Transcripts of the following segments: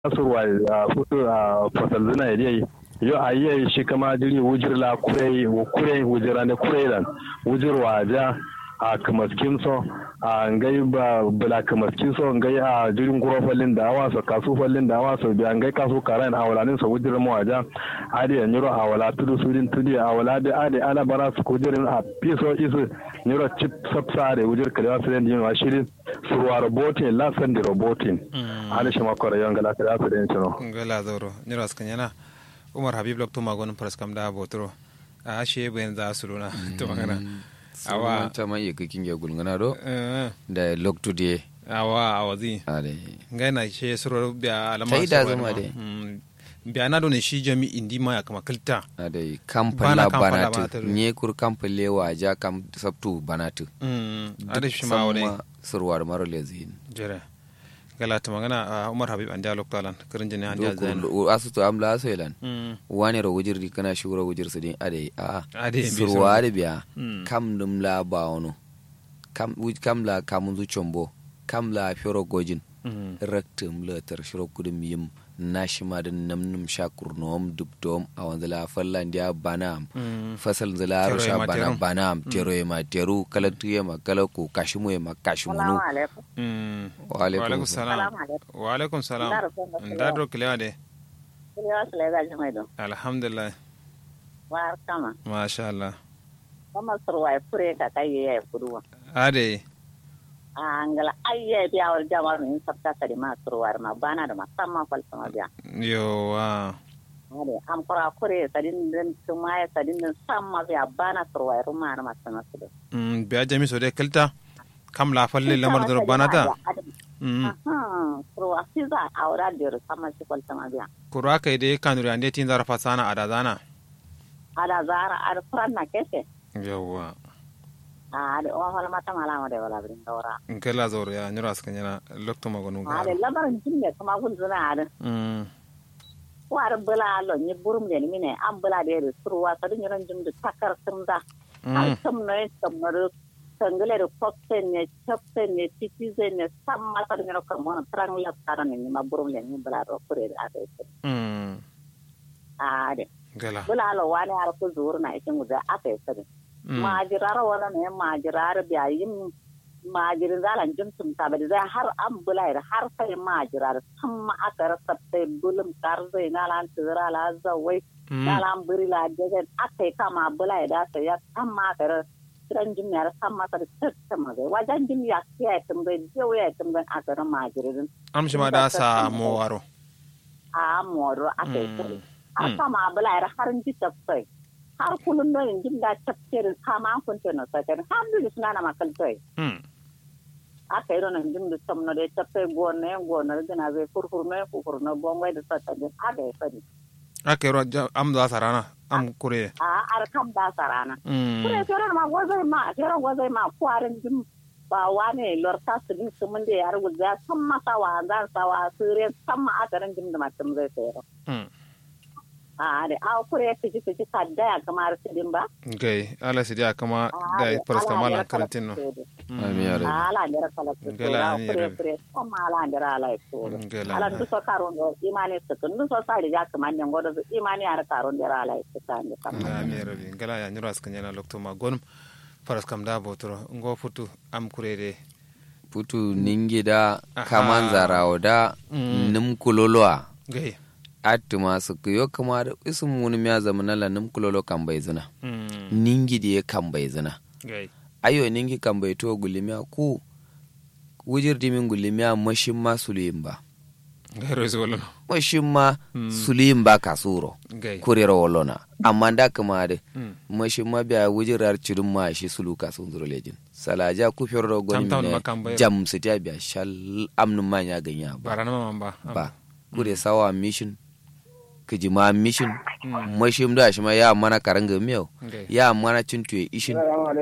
surwa futu fasal zina yai yo ayi shi kama jiri wujir la kure wujira ne kure lan wujir waja a kamaskin so a ngai ba bula kamaskin so ngai a jirin guro fallin da awa so kasu fallin da awa so biya ngai kasu karan awalanin so wujir mu waja ade nyiro awala tudu sudin tudi awala de ade ala bara su kujirin a piso isu nyiro chip sapsare wujir kalewa selen yin wa shirin surwa robotin la sandi robotin ala shi makora yangala kalewa selen chino ngala zoro nyiro askanyana Umar Habib lok to magon praskam da botro a she ben za su rona to magana awa ta mai kikin ya gulngana do da lok to de awazi ale ngaina she suro biya alama sai da zama de biya na do ne shi jami indi ma ya kama kilta ade kampala banatu nye kur kampale wa ja kam sabtu banatu ade shi ma wore surwar maro lezin jere galata magana Umar Habib an dialog talan kirin jini an dialog zain asutu amla asoilan wani ro wujir di kana shura wujir sidin ade surwa de biya kam dum la bawono kam la kamunzu chombo kam la fioro gojin raktum la tar shiro kudum yim nashima din namnum shakur nom dubdom awanzala fallandia banam fasal zala rusha banam tero ma teru kalatu ma kalaku kashimu ma kashimunu wa alaikum salam wa alaikum salam ndadro kleade alhamdulillah wa kama masha Allah kama surwa fure ka kai ya kuduwa ade angala ayye biya wal jamar min sabta kadi ma surwar ma bana da masamma fal sama biya yo wa ade am kora kore sadin den kuma ya sadin den samma biya bana surwar ma na masana su biya jami so de kalta kam la falle lamar da bana ta surwa siza awra de samma shi fal sama biya kura kai de kanuri ande tin zara fasana ada zara ar franna kese yawa ade o wala mata mala de wala brin dora ngela zoro ya nyura skanyana lokto magonu ga ade labar jinne kuma gun zuna ade war bula lo ni burum de mine am bula de surwa sadu nyiran jum de takar sumda al sam no samar sangale ro koksen ne chapsen ne titizen ne samma sadu nyaro ko mon trang la taran ni ma burum le ni bula ro kure ade ade ngela bula lo wani ar ko zur na ikin guda ate sadu majirar wala ne majirar biyayin majirin zalan jimsun tabari zai har an bulayar har sai majirar samma aka rasa sai bulum karzai na lan tsira la zawai na lan burila daga aka yi kama bulayar da sai ya samma aka rasa tsiran jimiyar samma ta tattama zai wajen jimiya ya tambayi jewa ya tambayi aka rasa majirin amshi ma da sa mowaro a mowaro aka yi kuri a kama bulayar har ji tafsai har kullum nan jin da tafsirin kama kun tana sakar har da suna na makaltai aka yi nan jin da samno da tafsir gonar gina zai furfurna gongwai da sakar aka yi sani aka yi am da sarana am kure ar kam da sarana kure tare ma gozai ma kwarin jin ba wane lorta su din su mun da ya rubuta san masa wa zan sawa sire san ma aka ran jin da matum zai sayar ade aw kure fiji kadda ya kamar sidin ba okay ala sidia kama da paraska mala karantino ami yare ala ndera kala kure kuma ala ndera ala ko ala ndu so karon do imani to ndu so sari ja kama nyango do imani ara karon ndera ala ko tande ami rabi ngala ya nyura skanya na lokto ma gonum paraskam da botoro ngo futu am kurede putu ningida kamanzarawo da nimkulolwa okay atuma su yo kamar isin wani miya zama na lanin kulolo kan bai zina ningi da ya kan bai zina ayo ningi kan bai to gulimiya ku wujir dimin gulimiya mashin ma suliyin ba mashin ma suliyin ba kasuro kurera walona amma da kama da mashin ma biya wujirar cirin ma shi sulu kasun zuro lejin salaja ku fiyar da gwani ne jam su ta biya shal amnin manya ganya ba kure sawa mission kijima mission mashim da shi ma ya mana karanga miyau ya mana cintuye ishin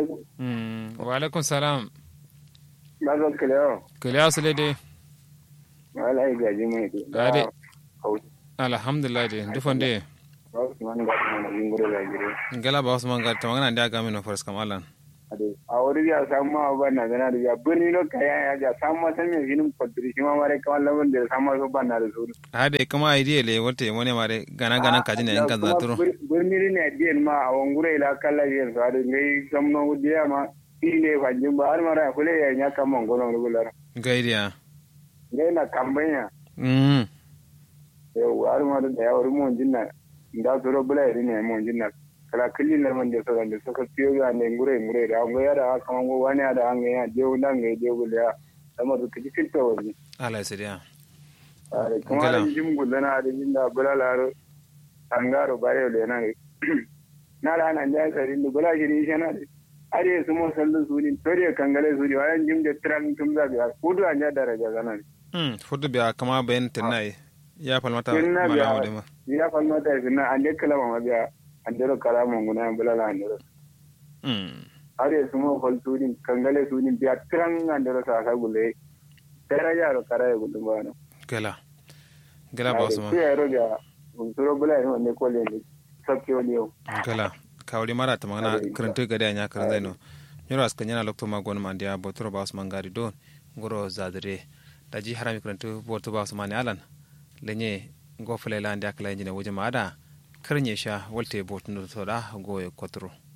wa alaikum salam bazan kiliyo su lede wallahi gaji mai gade alhamdulillah de dufan de Usman ga na jingure ga gire ngala ba Usman ga tamanga nda ga mino first kamalan ade a wuri ya samu ma ba na gana da ya birni no kaya ya samu ma san me shinin kwatri shi ma mare kawai lamun da samu so ba na da su ha de kuma idea le wote mone mare gana kaji ne yankan zaturo birni ne idea ma a wangure ila kala yin sa da ngai samno dia ma ile fajin ba har mara kule ya nya kam ngono ngular gaidiya ngai na kambanya yau har mara da yawar mun jinna nda soro bula ne mun jinna kala killin da man da sauran da suka fiyo ga ne ngure da an ga da kaman go wani da an ga ya je wulan ga je gulya amma da kiji fitta wani ala siriya kuma da jim gulana da jin da bulalaro angaro bare le na na da nan da sai da bula shi shana da are su mo sallu su ni tore kangale su ni wayan jim da tran tum da ya kudu an da daraja ganan fudu biya kama bayan tinai ya falmata malamu da ma ya falmata sina an da kalama ma biya andero kala monguna bulala andero are sumo fal tudin kangale tudin biya tran andero sa sa gule tera yaro kara gudu bano gala ba su ma ya roga unsuro bula no ne ko le sabke wani yau gala kawli mara ta magana karanta gade anya karan zaino nyoro aska nyana lokto magon mandia botoro ba usman gari don ngoro zadre daji harami karanta boto ba usman alan lenye ngofle la ndia kala njine wuje maada karnye sha walte botno to da goye kotro